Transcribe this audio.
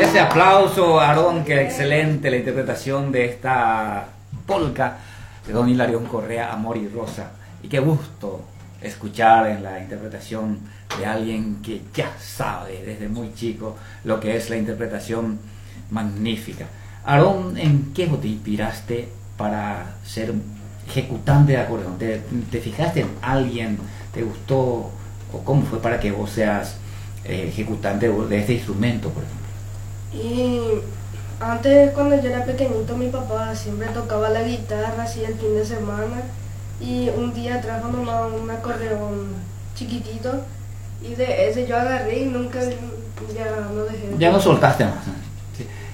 ese aplauso, Aarón, que excelente la interpretación de esta polca de don Hilarión Correa, Amor y Rosa. Y qué gusto escuchar en la interpretación de alguien que ya sabe desde muy chico lo que es la interpretación magnífica. Aarón, ¿en qué te inspiraste para ser ejecutante de acordeón? ¿Te fijaste en alguien? ¿Te gustó? ¿O cómo fue para que vos seas ejecutante de este instrumento, por ejemplo? Y antes, cuando yo era pequeñito, mi papá siempre tocaba la guitarra así el fin de semana, y un día trajo mamá un acordeón chiquitito y de ese yo agarré y nunca ya no dejé. Ya no soltaste más.